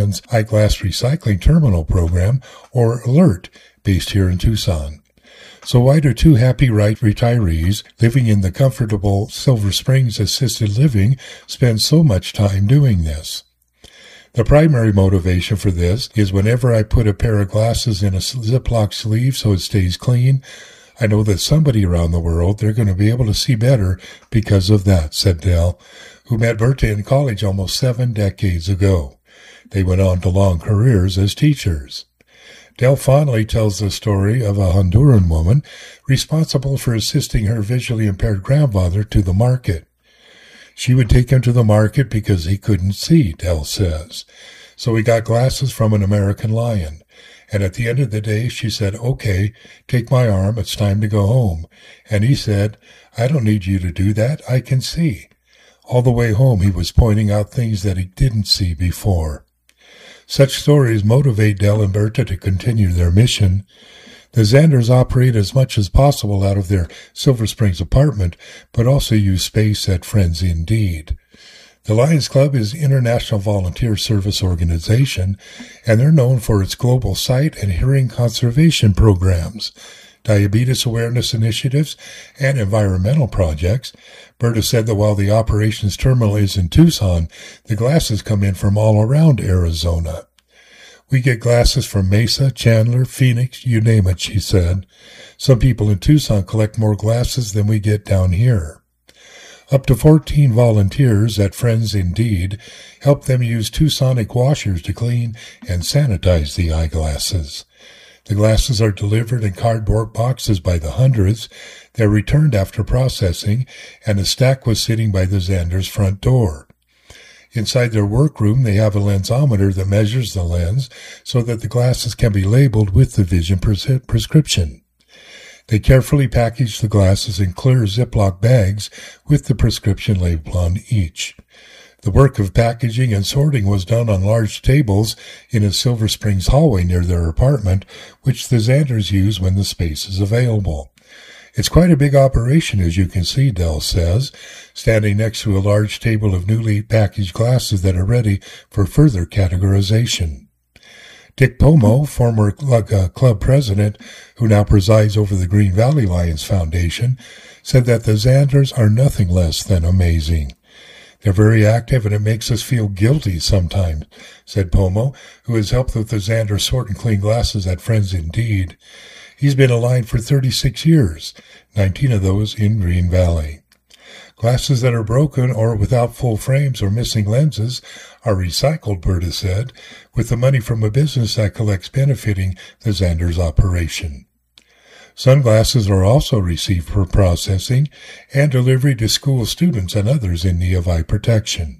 Len's Eyeglass Recycling Terminal program, or ALERT, based here in Tucson. So why do two happy retirees living in the comfortable Silver Springs assisted living spend so much time doing this? The primary motivation for this is whenever I put a pair of glasses in a Ziploc sleeve so it stays clean, I know that somebody around the world, they're going to be able to see better because of that, said Del, who met Berta in college almost 7 decades ago. They went on to long careers as teachers. Del fondly tells the story of a Honduran woman responsible for assisting her visually impaired grandfather to the market. She would take him to the market because he couldn't see, Del says. So he got glasses from an American Lion. And at the end of the day, she said, "Okay, take my arm, it's time to go home." And he said, "I don't need you to do that, I can see." All the way home, he was pointing out things that he didn't see before. Such stories motivate Del and Berta to continue their mission. The Zanders operate as much as possible out of their Silver Springs apartment, but also use space at Friends Indeed. The Lions Club is an international volunteer service organization, and they're known for its global sight and hearing conservation programs, diabetes awareness initiatives, and environmental projects. Berta said that while the operations terminal is in Tucson, the glasses come in from all around Arizona. "We get glasses from Mesa, Chandler, Phoenix, you name it," she said. "Some people in Tucson collect more glasses than we get down here." Up to 14 volunteers at Friends Indeed help them use Tucsonic washers to clean and sanitize the eyeglasses. The glasses are delivered in cardboard boxes by the hundreds. They're returned after processing, and a stack was sitting by the Zanders' front door. Inside their workroom, they have a lensometer that measures the lens so that the glasses can be labeled with the vision prescription. They carefully package the glasses in clear Ziploc bags with the prescription label on each. The work of packaging and sorting was done on large tables in a Silver Springs hallway near their apartment, which the Zanders use when the space is available. It's quite a big operation, as you can see, Del says, standing next to a large table of newly packaged glasses that are ready for further categorization. Dick Pomo, former club president, who now presides over the Green Valley Lions Foundation, said that the Zanders are nothing less than amazing. "They're very active, and it makes us feel guilty sometimes," said Pomo, who has helped with the Zanders sort and clean glasses at Friends Indeed. He's been aligned for 36 years, 19 of those in Green Valley. Glasses that are broken or without full frames or missing lenses are recycled, Berta said, with the money from a business that collects benefiting the Zanders operation. Sunglasses are also received for processing and delivery to school students and others in need of eye protection.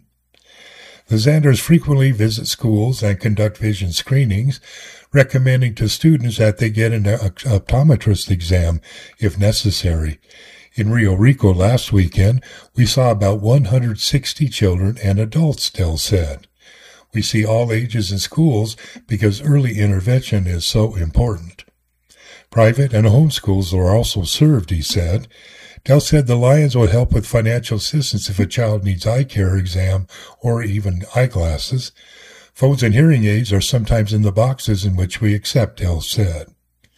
The Zanders frequently visit schools and conduct vision screenings, recommending to students that they get an optometrist exam if necessary. In Rio Rico last weekend, we saw about 160 children and adults, Del said. "We see all ages in schools because early intervention is so important." Private and home schools are also served, he said. Del said the Lions would help with financial assistance if a child needs eye care exam or even eyeglasses. Phones and hearing aids are sometimes in the boxes in which we accept, Del said.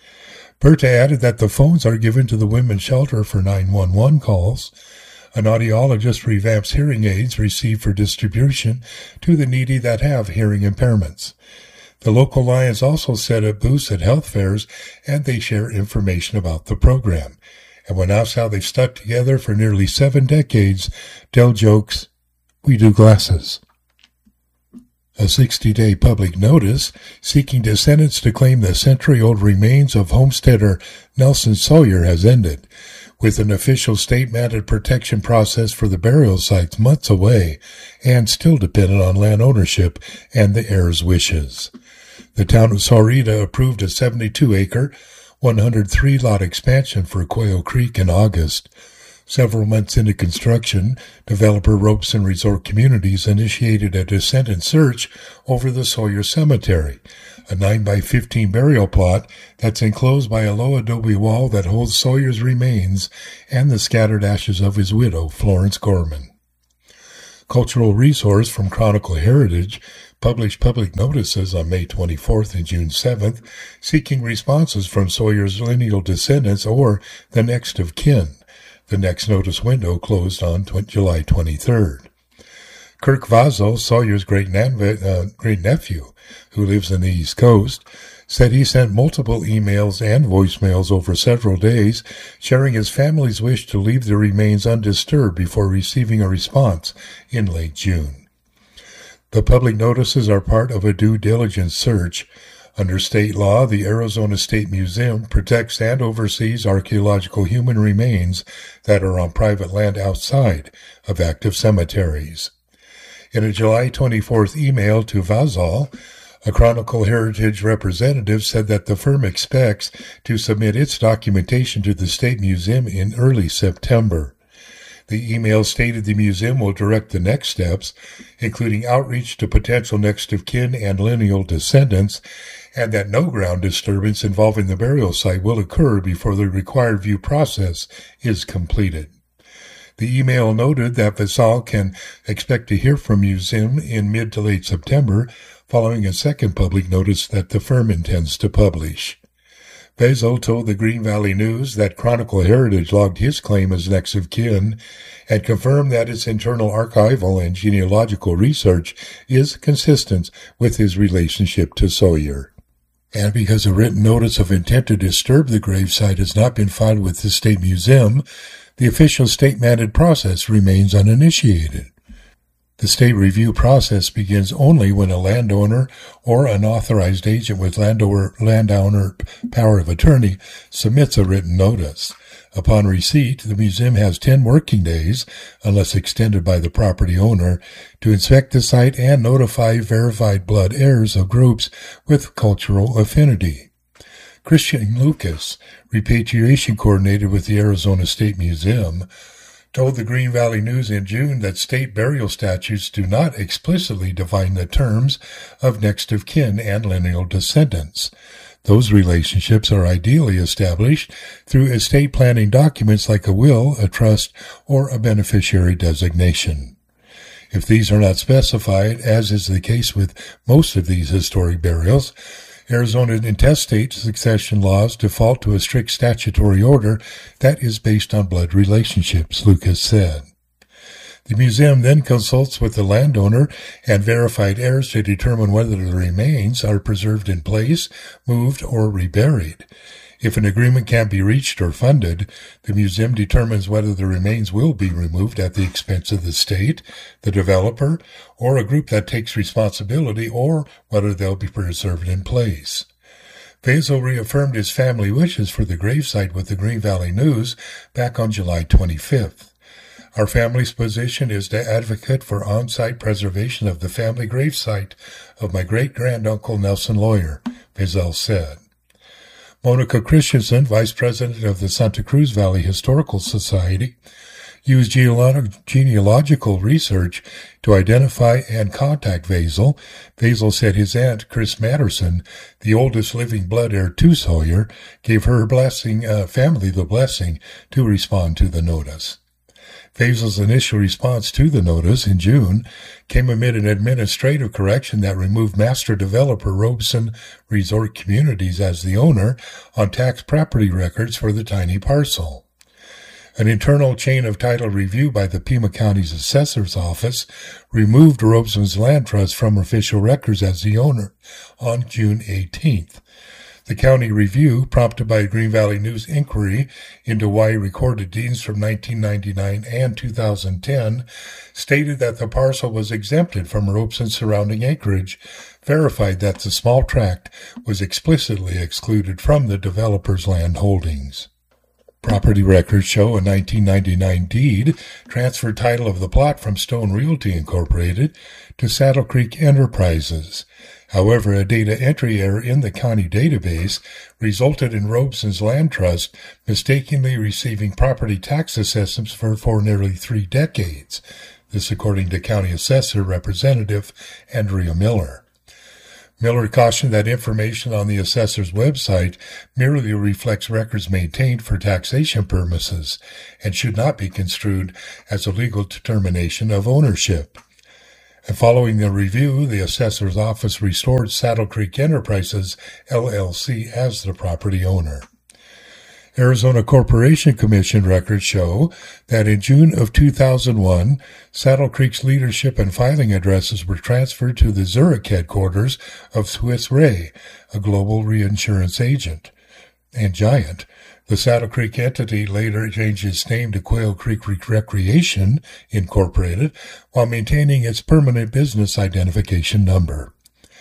Berta added that the phones are given to the women's shelter for 911 calls. An audiologist revamps hearing aids received for distribution to the needy that have hearing impairments. The local Lions also set up booths at health fairs, and they share information about the program. And when asked how they've stuck together for nearly 7 decades, Del jokes, "We do glasses." A 60-day public notice seeking descendants to claim the century-old remains of homesteader Nelson Sawyer has ended, with an official state-mandated protection process for the burial sites months away and still dependent on land ownership and the heirs' wishes. The town of Sahuarita approved a 72-acre, 103-lot expansion for Quail Creek in August. Several months into construction, developer Robeson Resort Communities initiated a descendant search over the Sawyer Cemetery, a 9-by-15 burial plot that's enclosed by a low adobe wall that holds Sawyer's remains and the scattered ashes of his widow, Florence Gorman. Cultural resource from Chronicle Heritage published public notices on May 24th and June 7th seeking responses from Sawyer's lineal descendants or the next of kin. The next notice window closed on July 23rd. Kirk Vazo, Sawyer's great-nephew, who lives in the East Coast, said he sent multiple emails and voicemails over several days, sharing his family's wish to leave the remains undisturbed before receiving a response in late June. The public notices are part of a due diligence search. Under state law, the Arizona State Museum protects and oversees archaeological human remains that are on private land outside of active cemeteries. In a July 24th email to Vazal, a Chronicle Heritage representative said that the firm expects to submit its documentation to the State Museum in early September. The email stated the museum will direct the next steps, including outreach to potential next of kin and lineal descendants, and that no ground disturbance involving the burial site will occur before the required view process is completed. The email noted that Vazal can expect to hear from museum in mid to late September, following a second public notice that the firm intends to publish. Vazal told the Green Valley News that Chronicle Heritage logged his claim as next of kin and confirmed that its internal archival and genealogical research is consistent with his relationship to Sawyer. And because a written notice of intent to disturb the gravesite has not been filed with the State Museum, the official state-mandated process remains uninitiated. The state review process begins only when a landowner or an authorized agent with landowner power of attorney submits a written notice. Upon receipt, the museum has 10 working days, unless extended by the property owner, to inspect the site and notify verified blood heirs of groups with cultural affinity. Christian Lucas, repatriation coordinator with the Arizona State Museum, told the Green Valley News in June that state burial statutes do not explicitly define the terms of next of kin and lineal descendants. Those relationships are ideally established through estate planning documents like a will, a trust, or a beneficiary designation. If these are not specified, as is the case with most of these historic burials, Arizona intestate succession laws default to a strict statutory order that is based on blood relationships, Lucas said. The museum then consults with the landowner and verified heirs to determine whether the remains are preserved in place, moved, or reburied. If an agreement can't be reached or funded, the museum determines whether the remains will be removed at the expense of the state, the developer, or a group that takes responsibility, or whether they'll be preserved in place. Vazal reaffirmed his family wishes for the gravesite with the Green Valley News back on July 25th. Our family's position is to advocate for on-site preservation of the family gravesite of my great-granduncle Nelson Lawyer, Vazal said. Monica Christensen, vice president of the Santa Cruz Valley Historical Society, used genealogical research to identify and contact Vazal. Vazal said his aunt, Chris Matterson, the oldest living blood heir to Sawyer, gave her family the blessing to respond to the notice. Vazal's initial response to the notice in June came amid an administrative correction that removed master developer Robeson Resort Communities as the owner on tax property records for the tiny parcel. An internal chain of title review by the Pima County's assessor's office removed Robeson's land trust from official records as the owner on June 18th. The county review, prompted by a Green Valley News inquiry into why recorded deeds from 1999 and 2010, stated that the parcel was exempted from Robeson's surrounding acreage, verified that the small tract was explicitly excluded from the developer's land holdings. Property records show a 1999 deed transferred title of the plot from Stone Realty Incorporated to Saddle Creek Enterprises. However, a data entry error in the county database resulted in Robeson's land trust mistakenly receiving property tax assessments for nearly 3 decades. This according to County Assessor Representative Andrea Miller. Miller cautioned that information on the assessor's website merely reflects records maintained for taxation purposes and should not be construed as a legal determination of ownership. And following the review, the assessor's office restored Saddle Creek Enterprises, LLC, as the property owner. Arizona Corporation Commission records show that in June of 2001, Saddle Creek's leadership and filing addresses were transferred to the Zurich headquarters of Swiss Re, a global reinsurance agent and giant. The Saddle Creek entity later changed its name to Quail Creek Recreation, Incorporated, while maintaining its permanent business identification number.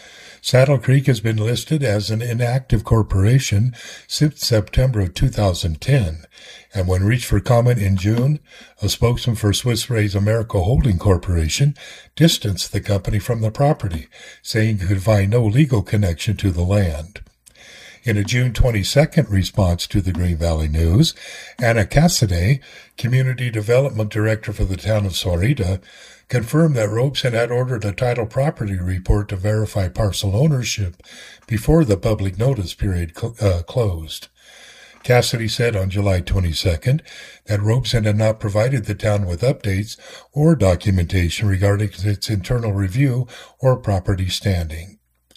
Saddle Creek has been listed as an inactive corporation since September of 2010, and when reached for comment in June, a spokesman for Swiss Re's America Holding Corporation distanced the company from the property, saying he could find no legal connection to the land. In a June 22nd response to the Green Valley News, Anna Cassidy, Community Development Director for the town of Sahuarita, confirmed that Robeson had ordered a title property report to verify parcel ownership before the public notice period closed. Cassidy said on July 22nd that Robeson had not provided the town with updates or documentation regarding its internal review or property standing.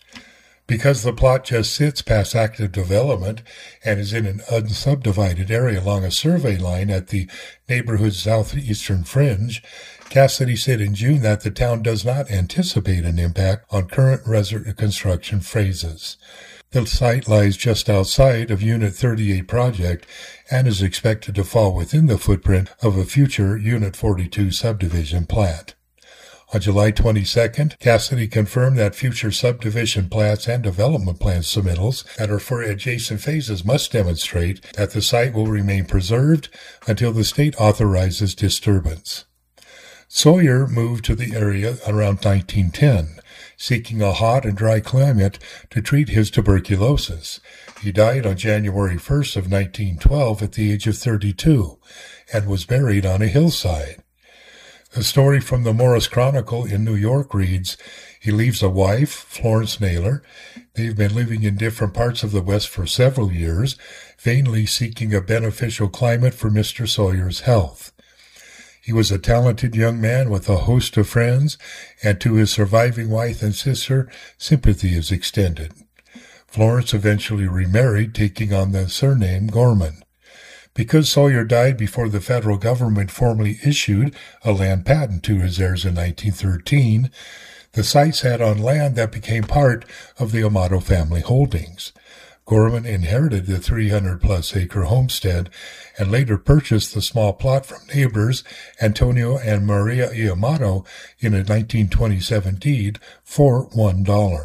Because the plot just sits past active development and is in an unsubdivided area along a survey line at the neighborhood's southeastern fringe, Cassidy said in June that the town does not anticipate an impact on current construction phases. The site lies just outside of Unit 38 project and is expected to fall within the footprint of a future Unit 42 subdivision plat. On July 22nd, Cassidy confirmed that future subdivision plats and development plan submittals that are for adjacent phases must demonstrate that the site will remain preserved until the state authorizes disturbance. Sawyer moved to the area around 1910, seeking a hot and dry climate to treat his tuberculosis. He died on January 1st of 1912 at the age of 32 and was buried on a hillside. A story from the Morris Chronicle in New York reads, he leaves a wife, Florence Naylor. They've been living in different parts of the West for several years, vainly seeking a beneficial climate for Mr. Sawyer's health. He was a talented young man with a host of friends, and to his surviving wife and sister, sympathy is extended. Florence eventually remarried, taking on the surname Gorman. Because Sawyer died before the federal government formally issued a land patent to his heirs in 1913, the site sat on land that became part of the Amato family holdings. Gorman inherited the 300-plus acre homestead and later purchased the small plot from neighbors Antonio and Maria Amato in a 1927 deed for $1.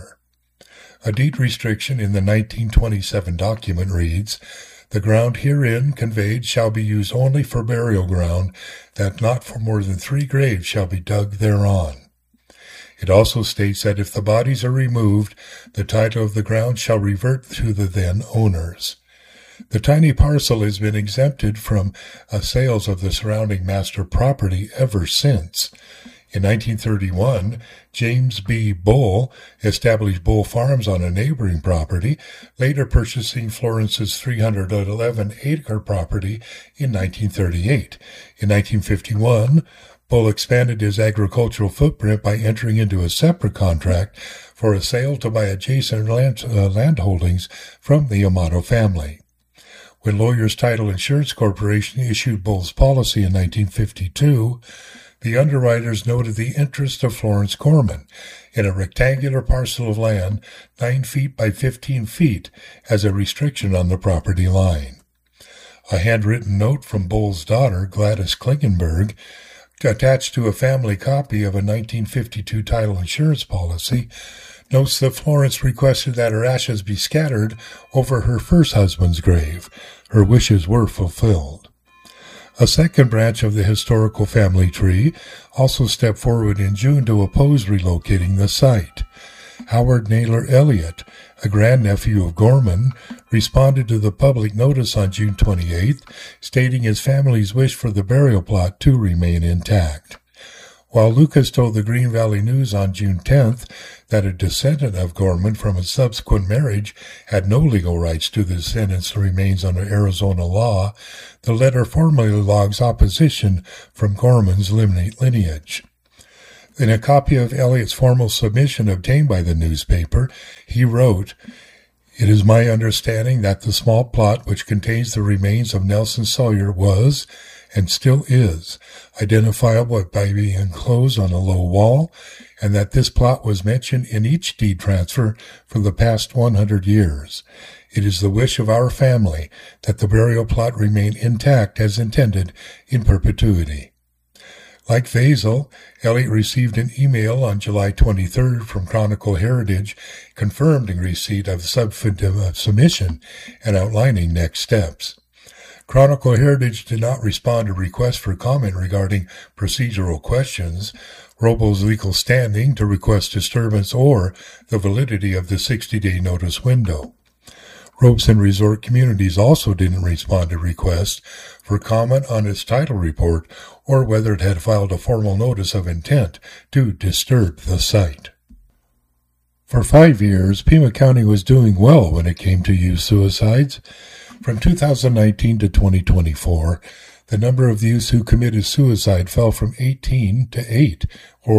A deed restriction in the 1927 document reads, the ground herein conveyed shall be used only for burial ground, that not for more than 3 graves shall be dug thereon. It also states that if the bodies are removed, the title of the ground shall revert to the then owners. The tiny parcel has been exempted from sales of the surrounding master property ever since. In 1931, James B. Bull established Bull Farms on a neighboring property, later purchasing Florence's 311-acre property in 1938. In 1951, Bull expanded his agricultural footprint by entering into a separate contract for a sale to buy adjacent land holdings from the Amato family. When Lawyers Title Insurance Corporation issued Bull's policy in 1952, the underwriters noted the interest of Florence Gorman in a rectangular parcel of land 9 feet by 15 feet as a restriction on the property line. A handwritten note from Bull's daughter, Gladys Klingenberg, attached to a family copy of a 1952 title insurance policy, notes that Florence requested that her ashes be scattered over her first husband's grave. Her wishes were fulfilled. A second branch of the historical family tree also stepped forward in June to oppose relocating the site. Howard Naylor Elliott, a grandnephew of Gorman, responded to the public notice on June 28th, stating his family's wish for the burial plot to remain intact. While Lucas told the Green Valley News on June 10th that a descendant of Gorman from a subsequent marriage had no legal rights to the descendant's remains under Arizona law, the letter formally logs opposition from Gorman's lineage. In a copy of Elliott's formal submission obtained by the newspaper, he wrote, "It is my understanding that the small plot which contains the remains of Nelson Sawyer was, and still is, identifiable by being enclosed on a low wall, and that this plot was mentioned in each deed transfer for the past 100 years. It is the wish of our family that the burial plot remain intact as intended in perpetuity." Like Vazel, Elliott received an email on July 23rd from Chronicle Heritage confirming receipt of substantive submission and outlining next steps. Chronicle Heritage did not respond to requests for comment regarding procedural questions, Robo's legal standing to request disturbance, or the validity of the 60-day notice window. Robeson Resort Communities also didn't respond to requests for comment on its title report or whether it had filed a formal notice of intent to disturb the site. For 5 years, Pima County was doing well when it came to youth suicides. From 2019 to 2024, the number of youths who committed suicide fell from 18 to 8, or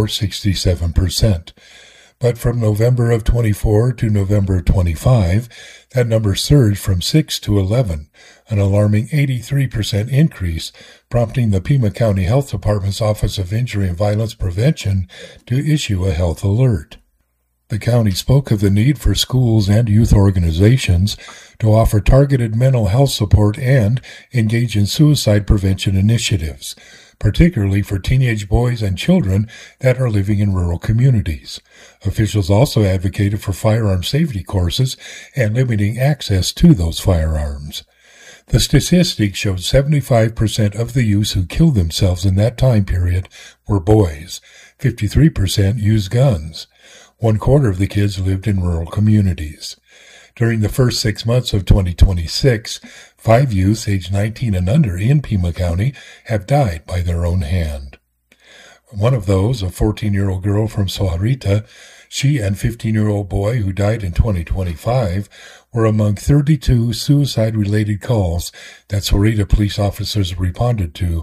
67%. But from November of 24 to November of 25, that number surged from 6 to 11, an alarming 83% increase, prompting the Pima County Health Department's Office of Injury and Violence Prevention to issue a health alert. The county spoke of the need for schools and youth organizations to offer targeted mental health support and engage in suicide prevention initiatives, particularly for teenage boys and children that are living in rural communities. Officials also advocated for firearm safety courses and limiting access to those firearms. The statistics showed 75% of the youths who killed themselves in that time period were boys. 53% used guns. 1/4 of the kids lived in rural communities. During the first 6 months of 2026, 5 youths aged 19 and under in Pima County have died by their own hand. One of those, a 14-year-old girl from Soharita, she and 15-year-old boy who died in 2025 were among 32 suicide-related calls that Soharita police officers responded to,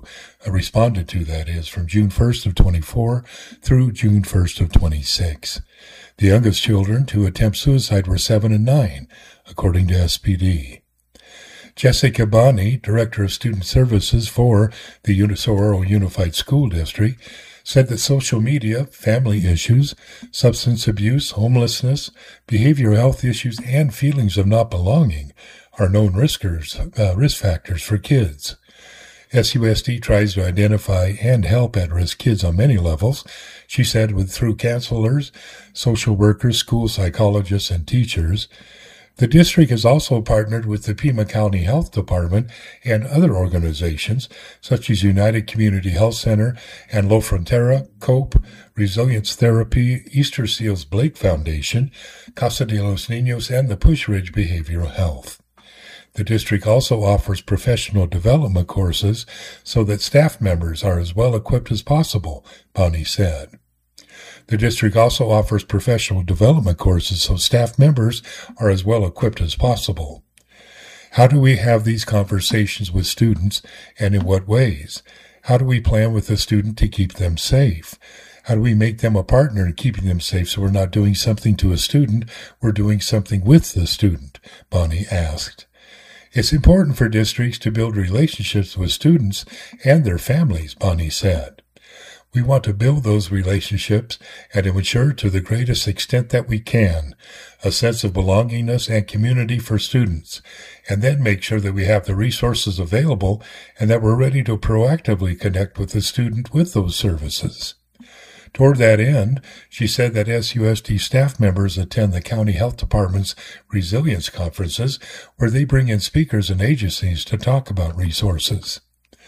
from June 1st of 24 through June 1st of 26. The youngest children to attempt suicide were 7 and 9, according to SPD. Jessica Bonney, Director of Student Services for the Saguaro Unified School District, said that social media, family issues, substance abuse, homelessness, behavioral health issues, and feelings of not belonging are known risk factors for kids. SUSD tries to identify and help at-risk kids on many levels, she said, through counselors, social workers, school psychologists, and teachers. The district has also partnered with the Pima County Health Department and other organizations such as United Community Health Center and La Frontera, COPE, Resilience Therapy, Easter Seals Blake Foundation, Casa de los Niños, and the Push Ridge Behavioral Health. The district also offers professional development courses so that staff members are as well equipped as possible, Bonnie said. The district also offers professional development courses so staff members are as well equipped as possible. How do we have these conversations with students, and in what ways? How do we plan with the student to keep them safe? How do we make them a partner in keeping them safe so we're not doing something to a student, we're doing something with the student? Bonnie asked. It's important for districts to build relationships with students and their families, Bonnie said. We want to build those relationships and to ensure to the greatest extent that we can a sense of belongingness and community for students, and then make sure that we have the resources available and that we're ready to proactively connect with the student with those services. Toward that end, she said that SUSD staff members attend the County Health Department's resilience conferences where they bring in speakers and agencies to talk about resources.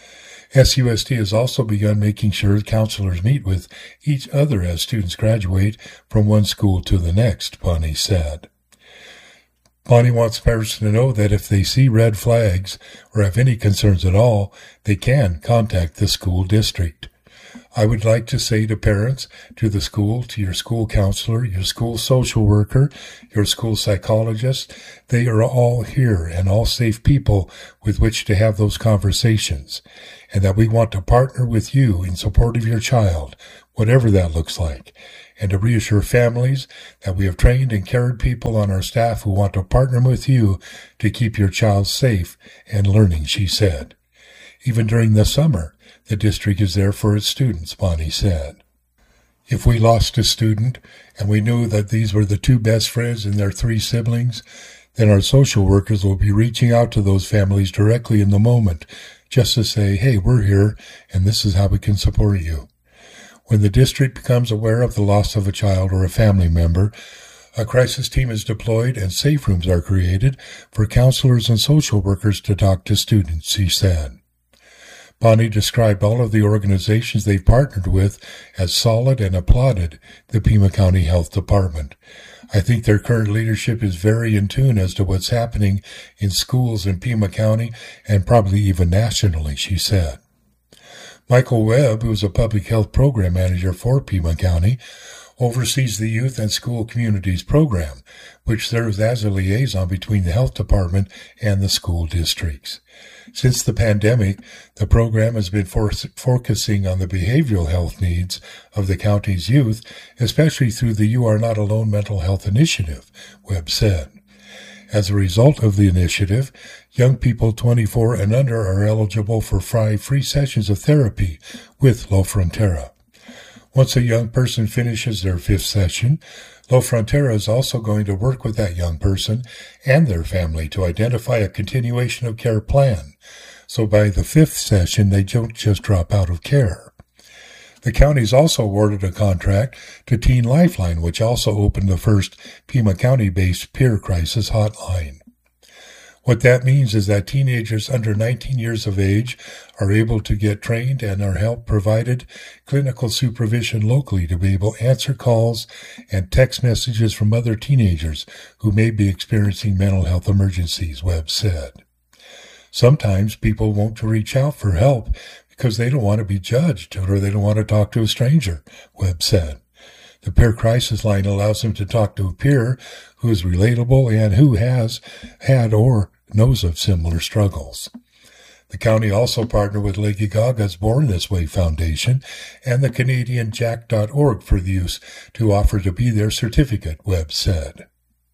SUSD has also begun making sure counselors meet with each other as students graduate from one school to the next, Bonnie said. Bonnie wants parents to know that if they see red flags or have any concerns at all, they can contact the school district. I would like to say to parents, to the school, to your school counselor, your school social worker, your school psychologist, they are all here and all safe people with which to have those conversations, and that we want to partner with you in support of your child, whatever that looks like, and to reassure families that we have trained and cared people on our staff who want to partner with you to keep your child safe and learning, she said. Even during the summer, the district is there for its students, Bonnie said. If we lost a student and we knew that these were the two best friends and their three siblings, then our social workers will be reaching out to those families directly in the moment, just to say, hey, we're here and this is how we can support you. When the district becomes aware of the loss of a child or a family member, a crisis team is deployed and safe rooms are created for counselors and social workers to talk to students, she said. Bonnie described all of the organizations they've partnered with as solid and applauded the Pima County Health Department. I think their current leadership is very in tune as to what's happening in schools in Pima County and probably even nationally, she said. Michael Webb, who is a public health program manager for Pima County, oversees the Youth and School Communities program, which serves as a liaison between the health department and the school districts. Since the pandemic, the program has been focusing on the behavioral health needs of the county's youth, especially through the You Are Not Alone mental health initiative, Webb said. As a result of the initiative, young people 24 and under are eligible for 5 free sessions of therapy with La Frontera. Once a young person finishes their 5th session, La Frontera is also going to work with that young person and their family to identify a continuation of care plan, so by the 5th session they don't just drop out of care. The county's also awarded a contract to Teen Lifeline, which also opened the first Pima County-based peer crisis hotline. What that means is that teenagers under 19 years of age are able to get trained and are help provided clinical supervision locally to be able to answer calls and text messages from other teenagers who may be experiencing mental health emergencies, Webb said. Sometimes people won't reach out for help because they don't want to be judged or they don't want to talk to a stranger, Webb said. The peer crisis line allows them to talk to a peer who is relatable and who has had or knows of similar struggles. The county also partnered with Lady Gaga's Born This Way Foundation and the Canadian Jack.org for the use to offer to be their certificate, Webb said.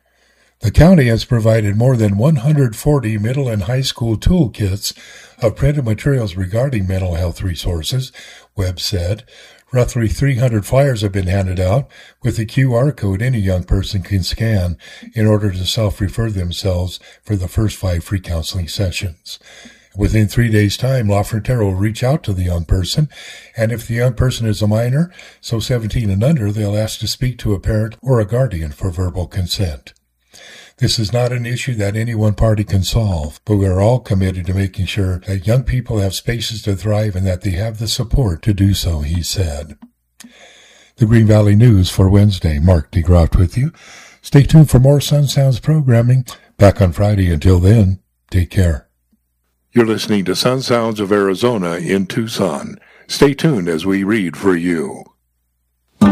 The county has provided more than 140 middle and high school toolkits of printed materials regarding mental health resources, Webb said. Roughly 300 flyers have been handed out with a QR code any young person can scan in order to self-refer themselves for the first 5 free counseling sessions. Within 3 days' time, La Frontera will reach out to the young person, and if the young person is a minor, so 17 and under, they'll ask to speak to a parent or a guardian for verbal consent. This is not an issue that any one party can solve, but we are all committed to making sure that young people have spaces to thrive and that they have the support to do so, he said. The Green Valley News for Wednesday. Mark DeGroft with you. Stay tuned for more Sun Sounds programming. Back on Friday. Until then, take care. You're listening to Sun Sounds of Arizona in Tucson. Stay tuned as we read for you.